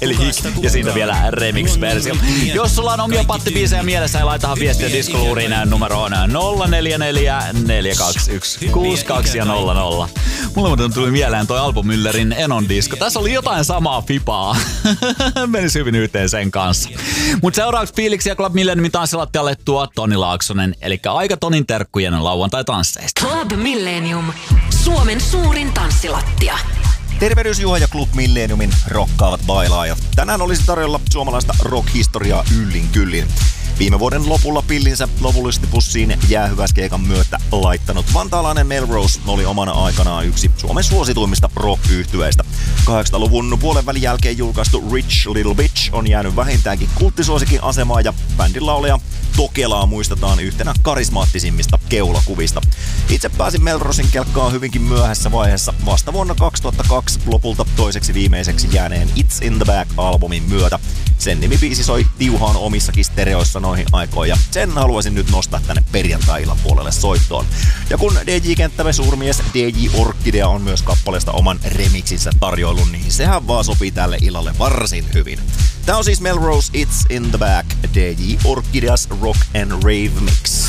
eli Hik, ja siitä vielä remix-versio. Jos sulla on omia pattibiisejä mielessä, ja laitahan viestiä diskoluuriin numeroon 044 421 62 ja 00. Mulle tuli mieleen toi Alpo Müllerin Enon disko. Tässä oli jotain samaa fipaa. Menisi hyvin yhteen sen kanssa. Mut seuraavaksi fiiliksiä Club Milleniumin tanssilattialle tuo Toni Laaksonen, eli aika Tonin terkkujen lauantai-tansseista. Club Millenium, Suomen suurin tanssilattia. Tervehdys Juha ja Club Milleniumin rokkaavat bailaajat. Tänään olisi tarjolla suomalaista rock-historiaa yllin kyllin. Viime vuoden lopulla pillinsä lopullisesti pussiin jäähyväiskeikan myötä laittanut vantaalainen Melrose oli omana aikanaan yksi Suomen suosituimmista rock-yhtyeistä. 80-luvun puolen välin jälkeen julkaistu Rich Little Bitch on jäänyt vähintäänkin kulttisuosikin asemaan ja bändin laulaja Tokelaa muistetaan yhtenä karismaattisimmista keulakuvista. Itse pääsin Melrosen kelkkaan hyvinkin myöhässä vaiheessa vasta vuonna 2002 lopulta toiseksi viimeiseksi jääneen It's in the Back-albumin myötä. Sen nimibiisi soi tiuhaan omissakin stereoissa noihin aikoihin ja sen haluaisin nyt nostaa tänne perjantai-illan puolelle soittoon. Ja kun DJ-kenttämme suurmies DJ Orkidea on myös kappaleesta oman remixinsä tarjoilun, niin sehän vaan sopii tälle illalle varsin hyvin. Tää on siis Melrose It's in the Back, DJ Orkideas Rock and Rave Mix.